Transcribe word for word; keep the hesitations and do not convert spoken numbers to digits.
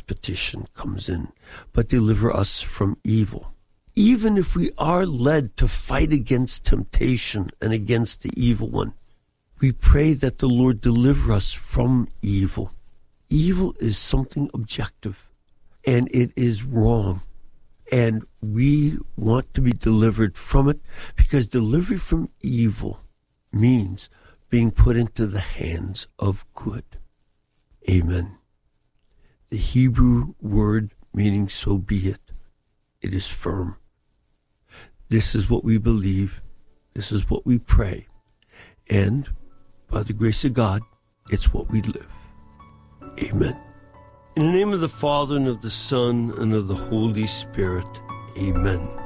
petition comes in, but deliver us from evil. Even if we are led to fight against temptation and against the evil one, we pray that the Lord deliver us from evil. Evil is something objective, and it is wrong. And we want to be delivered from it, because delivery from evil means being put into the hands of good. Amen. The Hebrew word meaning so be it. It is firm. This is what we believe. This is what we pray. And by the grace of God, it's what we live. Amen. In the name of the Father, and of the Son, and of the Holy Spirit. Amen.